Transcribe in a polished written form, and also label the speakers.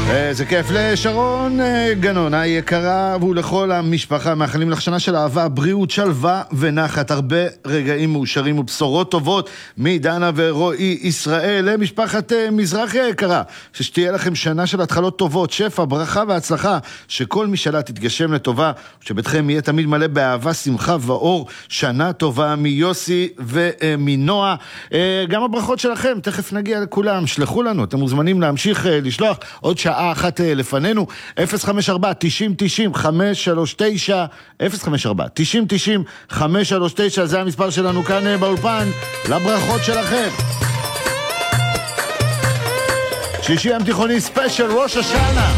Speaker 1: זה כיף לשרון גנון היקרה ולכל המשפחה, מאחלים לך שנה של אהבה, בריאות, שלווה ונחת, הרבה רגעים מאושרים ובשורות טובות מדנה ורועי ישראל. למשפחת מזרחי היקרה, שתהיה לכם שנה של התחלות טובות, שפע, ברכה והצלחה, שכל משאלה תתגשם לטובה, שבתכם יהיה תמיד מלא באהבה, שמחה ואור. שנה טובה מיוסי ומנועה. גם הברכות שלכם תכף נגיע לכולם, שלחו לנו, אתם מוזמנים להמשיך לשלוח, עוד שעה אחת לפנינו. 054-90-90-539 054-90-90-539, זה המספר שלנו כאן באולפן לברכות שלכם. שישי ים תיכוני ספיישל ראש השנה.